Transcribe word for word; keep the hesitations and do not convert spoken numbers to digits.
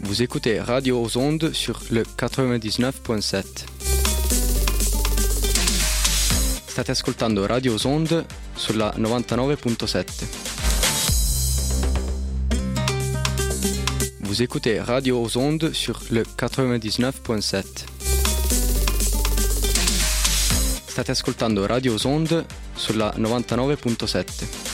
Vous écoutez Radio aux Ondes sur le quatre-vingt-dix-neuf virgola sette. State ascoltando Radio aux Ondes sulla novantanove virgola sette. Vous écoutez Radio aux Ondes sur le quatre-vingt-dix-neuf virgola sette. State ascoltando Radio aux Ondes sulla novantanove virgola sette.